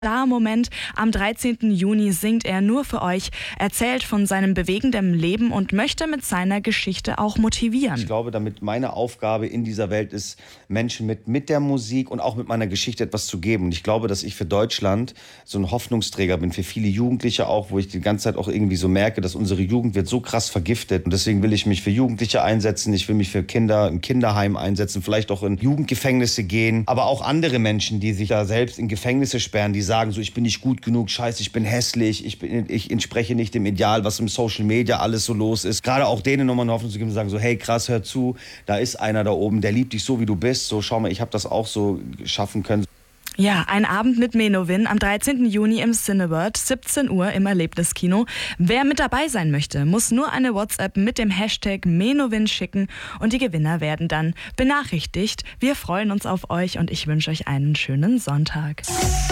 Moment. Am 13. Juni singt er nur für euch, erzählt von seinem bewegenden Leben und möchte mit seiner Geschichte auch motivieren. Ich glaube, damit meine Aufgabe in dieser Welt ist, Menschen mit der Musik und auch mit meiner Geschichte etwas zu geben. Und ich glaube, dass ich für Deutschland so ein Hoffnungsträger bin, für viele Jugendliche auch, wo ich die ganze Zeit auch irgendwie so merke, dass unsere Jugend wird so krass vergiftet. Und deswegen will ich mich für Jugendliche einsetzen, ich will mich für Kinder im Kinderheim einsetzen, vielleicht auch in Jugendgefängnisse gehen, aber auch andere Menschen, die sich da selbst in Gefängnisse sperren, die sagen so, ich bin nicht gut genug, scheiße, ich bin hässlich, ich entspreche nicht dem Ideal, was im Social Media alles so los ist. Gerade auch denen nochmal eine Hoffnung zu geben und sagen so, hey krass, hör zu, da ist einer da oben, der liebt dich so, wie du bist. So, schau mal, ich habe das auch so schaffen können. Ja, ein Abend mit Menowin am 13. Juni im Cineworld, 17 Uhr im Erlebniskino. Wer mit dabei sein möchte, muss nur eine WhatsApp mit dem Hashtag Menowin schicken und die Gewinner werden dann benachrichtigt. Wir freuen uns auf euch und ich wünsche euch einen schönen Sonntag.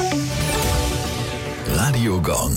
Radio Gong.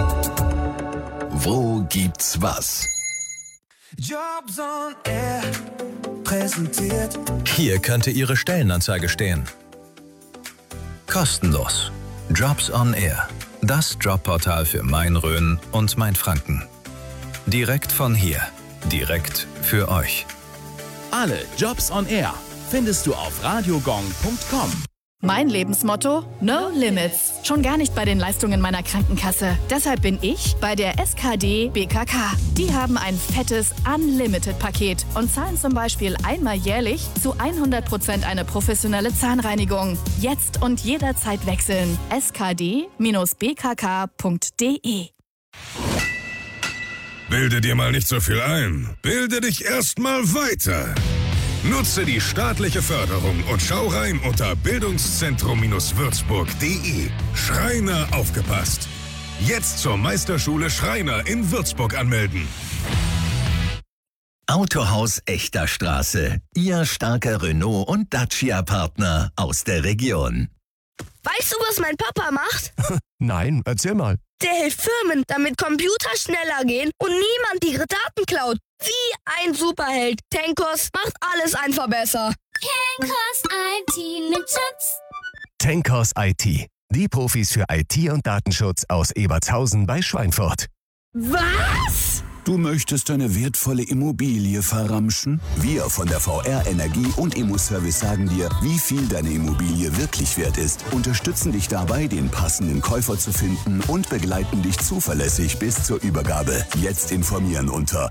Wo gibt's was? Jobs on Air präsentiert. Hier könnte Ihre Stellenanzeige stehen. Kostenlos. Jobs on Air. Das Jobportal für Main-Rhön und Main-Franken. Direkt von hier. Direkt für euch. Alle Jobs on Air findest du auf radiogong.com. Mein Lebensmotto? No Limits. Schon gar nicht bei den Leistungen meiner Krankenkasse. Deshalb bin ich bei der SKD BKK. Die haben ein fettes Unlimited-Paket und zahlen zum Beispiel einmal jährlich zu 100% eine professionelle Zahnreinigung. Jetzt und jederzeit wechseln. skd-bkk.de. Bilde dir mal nicht so viel ein. Bilde dich erst mal weiter. Nutze die staatliche Förderung und schau rein unter bildungszentrum-würzburg.de. Schreiner aufgepasst. Jetzt zur Meisterschule Schreiner in Würzburg anmelden. Autohaus Echter Straße. Ihr starker Renault- und Dacia-Partner aus der Region. Weißt du, was mein Papa macht? Nein, erzähl mal. Der hilft Firmen, damit Computer schneller gehen und niemand ihre Daten klaut. Wie ein Superheld. Tenkos macht alles einfach besser. Tenkos IT mit Schutz. Tenkos IT. Die Profis für IT und Datenschutz aus Ebertshausen bei Schweinfurt. Was? Du möchtest deine wertvolle Immobilie verramschen? Wir von der VR Energie und Immoservice sagen dir, wie viel deine Immobilie wirklich wert ist, unterstützen dich dabei, den passenden Käufer zu finden und begleiten dich zuverlässig bis zur Übergabe. Jetzt informieren unter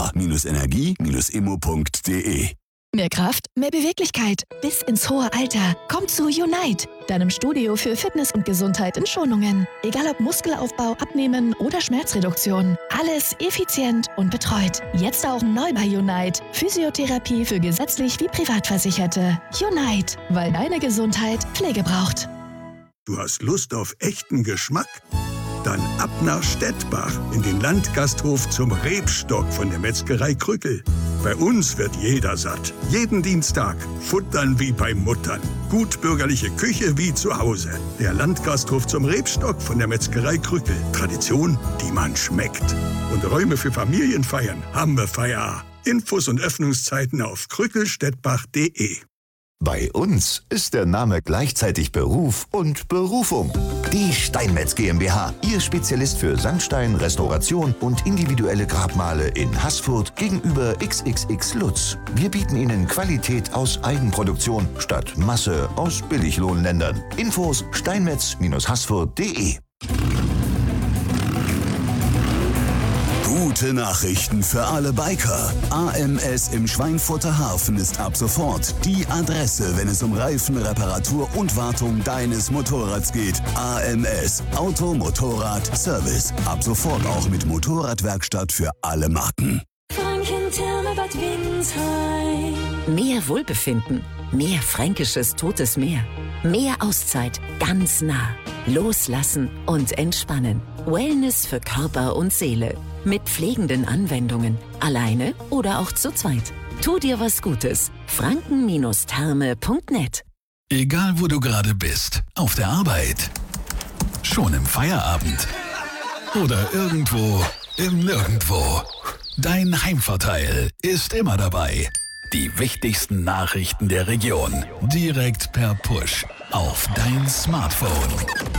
vr-energie-immo.de. Mehr Kraft, mehr Beweglichkeit, bis ins hohe Alter. Komm zu Unite, deinem Studio für Fitness und Gesundheit in Schonungen. Egal ob Muskelaufbau, Abnehmen oder Schmerzreduktion. Alles effizient und betreut. Jetzt auch neu bei Unite. Physiotherapie für gesetzlich wie Privatversicherte. Unite, weil deine Gesundheit Pflege braucht. Du hast Lust auf echten Geschmack? Dann ab nach Stettbach in den Landgasthof zum Rebstock von der Metzgerei Krückel. Bei uns wird jeder satt. Jeden Dienstag futtern wie bei Muttern. Gutbürgerliche Küche wie zu Hause. Der Landgasthof zum Rebstock von der Metzgerei Krückel. Tradition, die man schmeckt. Und Räume für Familienfeiern haben wir Feier. Infos und Öffnungszeiten auf krückelstettbach.de. Bei uns ist der Name gleichzeitig Beruf und Berufung. Die Steinmetz GmbH, Ihr Spezialist für Sandstein, Restauration und individuelle Grabmale in Haßfurt gegenüber XXX Lutz. Wir bieten Ihnen Qualität aus Eigenproduktion statt Masse aus Billiglohnländern. Infos steinmetz-haßfurt.de. Gute Nachrichten für alle Biker. AMS im Schweinfurter Hafen ist ab sofort die Adresse, wenn es um Reifen, Reparatur und Wartung deines Motorrads geht. AMS, Auto, Motorrad, Service. Ab sofort auch mit Motorradwerkstatt für alle Marken. Franken-Therme-Bad Windsheim. Mehr Wohlbefinden, mehr fränkisches Totes Meer. Mehr Auszeit, ganz nah. Loslassen und entspannen. Wellness für Körper und Seele. Mit pflegenden Anwendungen. Alleine oder auch zu zweit. Tu dir was Gutes. franken-therme.net. Egal wo du gerade bist, auf der Arbeit, schon im Feierabend oder irgendwo im Nirgendwo. Dein Heimvorteil ist immer dabei. Die wichtigsten Nachrichten der Region direkt per Push auf dein Smartphone.